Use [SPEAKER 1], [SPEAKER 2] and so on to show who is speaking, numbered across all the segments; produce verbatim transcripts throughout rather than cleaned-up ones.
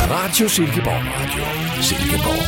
[SPEAKER 1] Radio Silkeborg. Radio Silkeborg.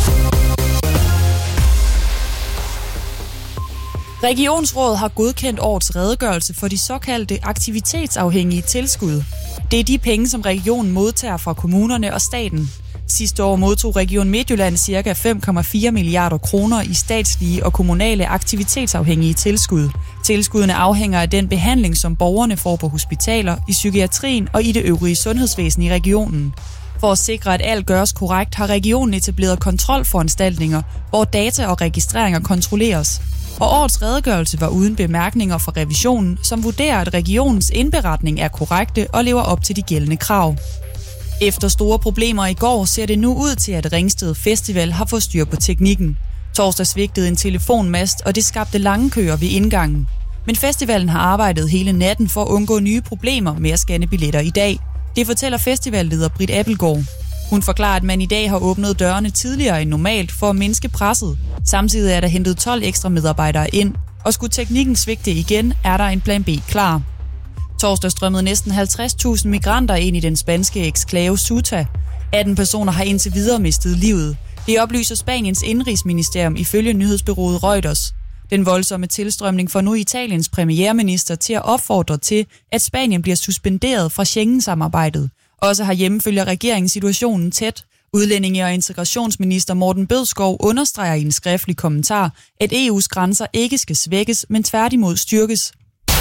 [SPEAKER 2] Regionsrådet har godkendt årets redegørelse for de såkaldte aktivitetsafhængige tilskud. Det er de penge, som regionen modtager fra kommunerne og staten. Sidste år modtog Region Midtjylland ca. fem komma fire milliarder kroner i statslige og kommunale aktivitetsafhængige tilskud. Tilskuddene afhænger af den behandling, som borgerne får på hospitaler, i psykiatrien og i det øvrige sundhedsvæsen i regionen. For at sikre, at alt gøres korrekt, har regionen etableret kontrolforanstaltninger, hvor data og registreringer kontrolleres. Og årets redegørelse var uden bemærkninger fra revisionen, som vurderer, at regionens indberetning er korrekte og lever op til de gældende krav. Efter store problemer i går ser det nu ud til, at Ringsted Festival har fået styr på teknikken. Torsdag svigtede en telefonmast, og det skabte lange køer ved indgangen. Men festivalen har arbejdet hele natten for at undgå nye problemer med at scanne billetter i dag. Det fortæller festivalleder Britt Appelgaard. Hun forklarer, at man i dag har åbnet dørene tidligere end normalt for at mindske presset. Samtidig er der hentet tolv ekstra medarbejdere ind, og skulle teknikken svigte igen, er der en plan B klar. Torsdag strømmede næsten halvtreds tusind migranter ind i den spanske eksklave Ceuta. atten personer har indtil videre mistet livet. Det oplyser Spaniens indrigsministerium ifølge nyhedsbureauet Reuters. Den voldsomme tilstrømning får nu Italiens premierminister til at opfordre til, at Spanien bliver suspenderet fra Schengen-samarbejdet. Også herhjemme følger regeringen situationen tæt. Udlændinge- og integrationsminister Morten Bødskov understreger i en skriftlig kommentar, at E U's grænser ikke skal svækkes, men tværtimod styrkes.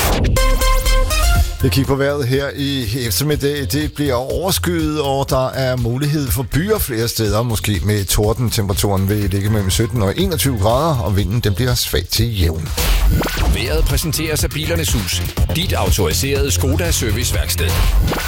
[SPEAKER 3] Jeg kigger på vejret her i eftermiddag. Det bliver overskyet, og der er mulighed for byer flere steder. Måske med torden. Temperaturen vil ligge mellem sytten og enogtyve grader, og vinden den bliver svag til jævn.
[SPEAKER 1] Vejret præsenteres af Bilernes Hus. Dit autoriserede Skoda serviceværksted.